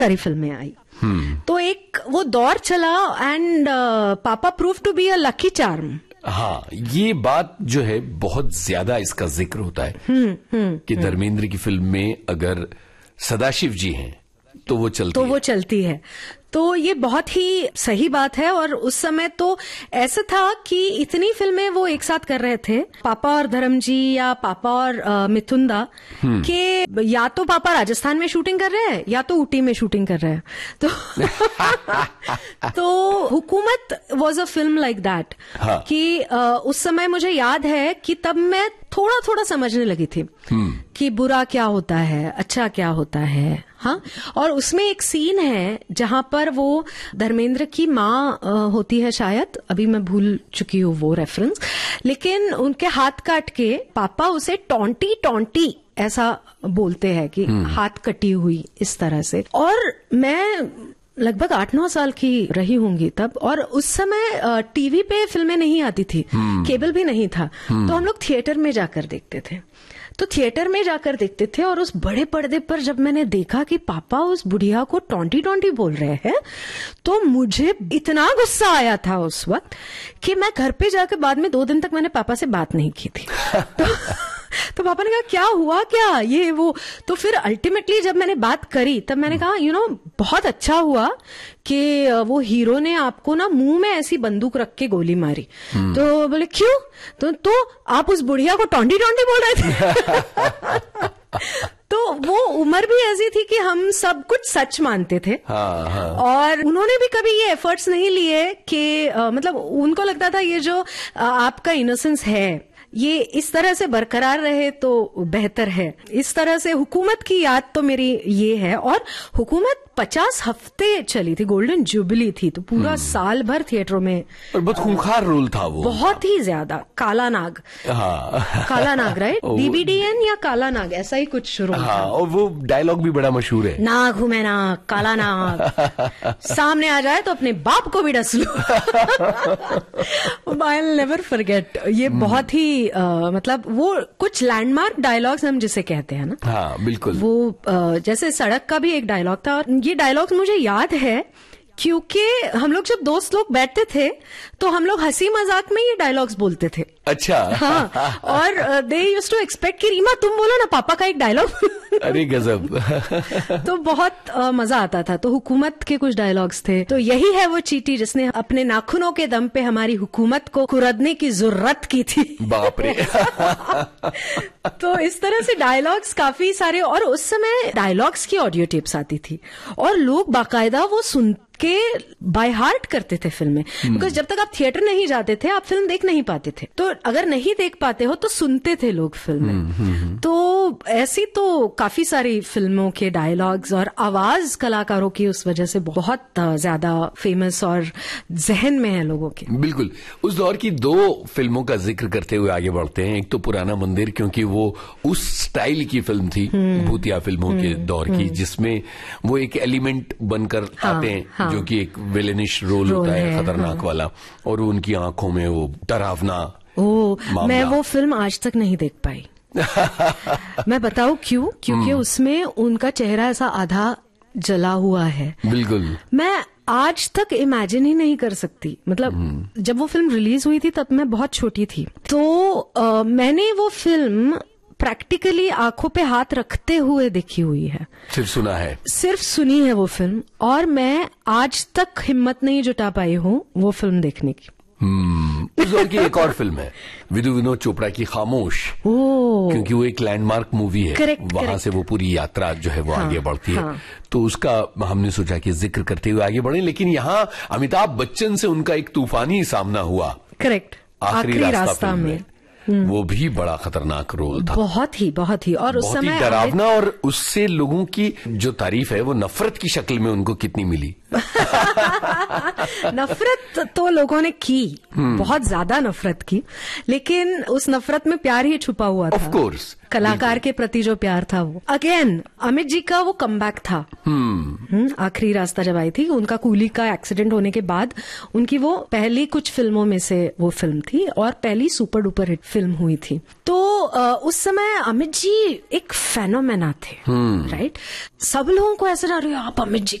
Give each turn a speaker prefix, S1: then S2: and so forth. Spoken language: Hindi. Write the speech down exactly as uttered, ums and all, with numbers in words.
S1: सारी फिल्में आई। hmm. तो एक वो दौर चला एंड पापा prove to be a lucky charm.
S2: हाँ, ये बात जो है बहुत ज्यादा इसका जिक्र होता है
S1: hmm, hmm,
S2: कि hmm. धर्मेंद्र की फिल्म में अगर सदाशिव जी हैं तो वो चलती
S1: तो
S2: है।
S1: वो चलती है। तो ये बहुत ही सही बात है। और उस समय तो ऐसा था कि इतनी फिल्में वो एक साथ कर रहे थे, पापा और धर्म जी या पापा और आ, मिथुन दा, कि या तो पापा राजस्थान में शूटिंग कर रहे हैं या तो ऊटी में शूटिंग कर रहे हैं। तो तो हुकूमत was a film like that कि आ, उस समय मुझे याद है कि तब मैं थोड़ा थोड़ा समझने लगी थी कि बुरा क्या होता है, अच्छा क्या होता है। हाँ, और उसमें एक सीन है जहां पर वो धर्मेंद्र की माँ होती है, शायद अभी मैं भूल चुकी हूँ वो रेफरेंस, लेकिन उनके हाथ काट के पापा उसे टॉन्टी टॉन्टी ऐसा बोलते हैं कि हाथ कटी हुई इस तरह से। और मैं लगभग आठ नौ साल की रही होंगी तब, और उस समय टीवी पे फिल्में नहीं आती थी, केबल भी नहीं था, तो हम लोग थिएटर में जाकर देखते थे। तो थिएटर में जाकर देखते थे और उस बड़े पर्दे पर जब मैंने देखा कि पापा उस बुढ़िया को टॉन्टी टॉन्टी बोल रहे हैं, तो मुझे इतना गुस्सा आया था उस वक्त कि मैं घर पे जाकर बाद में दो दिन तक मैंने पापा से बात नहीं की थी। तो, तो पापा ने कहा क्या हुआ क्या ये वो। तो फिर अल्टीमेटली जब मैंने बात करी तब मैंने कहा यू नो बहुत अच्छा हुआ कि वो हीरो ने आपको ना मुंह में ऐसी बंदूक रख के गोली मारी। तो बोले क्यों? तो, तो आप उस बुढ़िया को टॉन्टी टॉन्टी बोल रहे थे। तो वो उम्र भी ऐसी थी कि हम सब कुछ सच मानते थे।
S2: हाँ, हाँ।
S1: और उन्होंने भी कभी ये एफर्ट्स नहीं लिए कि आ, मतलब उनको लगता था ये जो आ, आपका इनोसेंस है ये इस तरह से बरकरार रहे तो बेहतर है। इस तरह से हुकूमत की याद तो मेरी ये है। और हुकूमत पचास हफ्ते चली थी, गोल्डन जुबली थी, तो पूरा साल भर थिएटरों में।
S2: और बहुत खूंखार रोल था वो,
S1: बहुत ही ज्यादा। काला नाग, हाँ। काला नाग, राइट? डीबीडीएन या काला नाग, ऐसा ही कुछ रोल
S2: हाँ,
S1: था।
S2: और वो डायलॉग भी बड़ा मशहूर है,
S1: नाग हूं मैं नाग, काला नाग, सामने आ जाए तो अपने बाप को भी डस लो। I will never forget. ये बहुत ही Uh, मतलब वो कुछ लैंडमार्क डायलॉग्स हम जिसे कहते हैं ना।
S2: हाँ, बिल्कुल।
S1: वो uh, जैसे सड़क का भी एक डायलॉग था, और ये डायलॉग्स मुझे याद है क्योंकि हम लोग जब दोस्त लोग बैठते थे तो हम लोग हंसी मजाक में ये डायलॉग्स बोलते थे।
S2: अच्छा।
S1: हाँ, और दे यूज्ड टू एक्सपेक्ट कि रीमा तुम बोलो ना पापा का एक डायलॉग।
S2: अरे गजब।
S1: तो बहुत uh, मजा आता था। तो हुकूमत के कुछ डायलॉग्स थे। तो यही है वो चींटी जिसने अपने नाखूनों के दम पे हमारी हुकूमत को कुरदने की जरूरत की थी।
S2: बाप रे।
S1: तो इस तरह से डायलॉग्स काफी सारे। और उस समय डायलॉग्स की ऑडियो टेप्स आती थी और लोग बाकायदा वो सुन के बाय हार्ट करते थे फिल्में, बिकॉज जब तक आप थिएटर नहीं जाते थे आप फिल्म देख नहीं पाते थे। तो अगर नहीं देख पाते हो तो सुनते थे लोग फिल्में। तो ऐसी तो काफी सारी फिल्मों के डायलॉग्स और आवाज कलाकारों की उस वजह से बहुत ज्यादा फेमस और जहन में है लोगों के।
S2: बिल्कुल। उस दौर की दो फिल्मों का जिक्र करते हुए आगे बढ़ते हैं। एक तो पुराना मंदिर, क्योंकि वो उस स्टाइल की फिल्म थी, भूतिया फिल्मों के दौर की, जिसमें वो एक एलिमेंट बनकर हाँ, आते हैं, हाँ, जो कि एक विलेनिश रोल, रोल होता है, है खतरनाक हाँ, वाला, और उनकी आंखों में वो डरावना।
S1: ओ, मैं वो फिल्म आज तक नहीं देख पाई। मैं बताऊं क्यों? क्योंकि उसमें उनका चेहरा ऐसा आधा जला हुआ है।
S2: बिल्कुल।
S1: मैं आज तक इमेजिन ही नहीं कर सकती। मतलब जब वो फिल्म रिलीज हुई थी तब मैं बहुत छोटी थी। तो आ, मैंने वो फिल्म प्रैक्टिकली आंखों पे हाथ रखते हुए देखी हुई है।
S2: सिर्फ सुना है? सिर्फ
S1: सुनी है वो फिल्म, और मैं आज तक हिम्मत नहीं जुटा पाई हूँ वो फिल्म देखने की।
S2: हम्म, उस दौर की एक और फिल्म है विदु विनोद चोपड़ा की खामोश, क्योंकि वो एक लैंडमार्क मूवी है।
S1: करेक्ट,
S2: वहां
S1: करेक्ट।
S2: से वो पूरी यात्रा जो है वो
S1: हाँ,
S2: आगे बढ़ती
S1: हाँ।
S2: है। तो उसका हमने सोचा कि जिक्र करते हुए आगे बढ़े, लेकिन यहाँ अमिताभ बच्चन से उनका एक तूफानी सामना हुआ।
S1: करेक्ट,
S2: आखिरी रास्ता, रास्ता में, में। वो भी बड़ा खतरनाक रोल था।
S1: बहुत ही बहुत ही और उस समय
S2: डरावना, और उससे लोगों की जो तारीफ है वो नफरत की शक्ल में उनको कितनी मिली।
S1: नफरत तो लोगों ने की, बहुत ज्यादा नफरत की, लेकिन उस नफरत में प्यार ही छुपा हुआ था।
S2: ऑफ कोर्स,
S1: कलाकार के प्रति जो प्यार था वो। अगेन अमित जी का वो कमबैक था। आखिरी रास्ता जब आई थी, उनका कूली का एक्सीडेंट होने के बाद उनकी वो पहली कुछ फिल्मों में से वो फिल्म थी, और पहली सुपर डुपर हिट फिल्म हुई थी। तो uh, उस समय अमित जी एक फेनोमेना थे, राइट? सब लोगों को ऐसा लग रहा है आप अमित जी